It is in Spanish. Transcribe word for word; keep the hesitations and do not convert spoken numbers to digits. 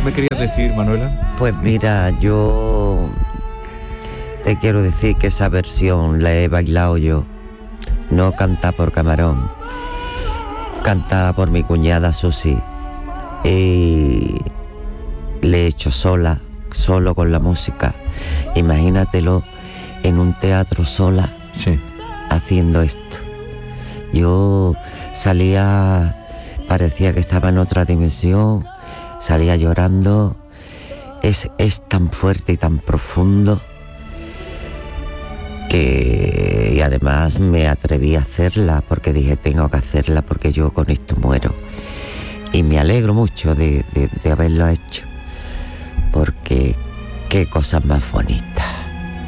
me querías decir, Manuela? Pues mira, yo te quiero decir que esa versión la he bailado yo, no cantada por Camarón, cantada por mi cuñada Susi, y le he hecho sola, solo con la música. Imagínatelo en un teatro sola, sí, haciendo esto. Yo salía, parecía que estaba en otra dimensión, salía llorando. Es, es tan fuerte y tan profundo que, y además me atreví a hacerla porque dije, tengo que hacerla porque yo con esto muero. Y me alegro mucho de, de, de haberlo hecho, porque qué cosas más bonitas.